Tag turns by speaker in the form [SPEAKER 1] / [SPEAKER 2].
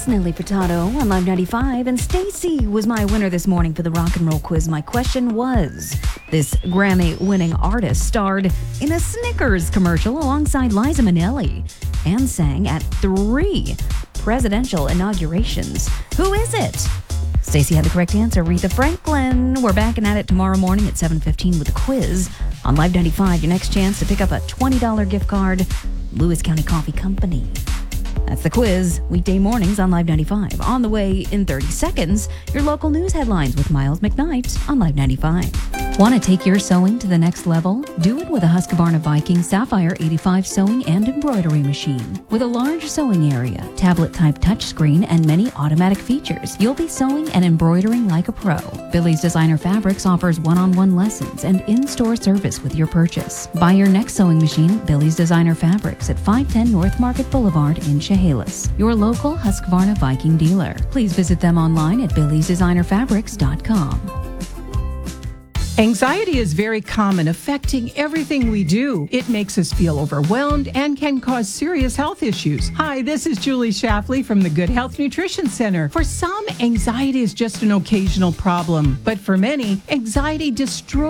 [SPEAKER 1] It's Nelly Furtado on Live 95, and Stacy was my winner this morning for the rock and roll quiz. My question was, this Grammy-winning artist starred in a Snickers commercial alongside Liza Minnelli and sang at 3 presidential inaugurations. Who is it? Stacy had the correct answer, Aretha Franklin. We're back at it tomorrow morning at 7:15 with a quiz on Live 95. Your next chance to pick up a $20 gift card, Lewis County Coffee Company. That's the quiz, weekday mornings on Live 95. On the way in 30 seconds, your local news headlines with Miles McKnight on Live 95. Want to take your sewing to the next level? Do it with a Husqvarna Viking Sapphire 85 sewing and embroidery machine. With a large sewing area, tablet-type touchscreen, and many automatic features, you'll be sewing and embroidering like a pro. Billy's Designer Fabrics offers one-on-one lessons and in-store service with your purchase. Buy your next sewing machine at Billy's Designer Fabrics at 510 North Market Boulevard in Chehalis, your local Husqvarna Viking dealer. Please visit them online at billysdesignerfabrics.com.
[SPEAKER 2] Anxiety is very common, affecting everything we do. It makes us feel overwhelmed and can cause serious health issues. Hi, this is Julie Shafley from the Good Health Nutrition Center. For some, anxiety is just an occasional problem, but for many, anxiety destroys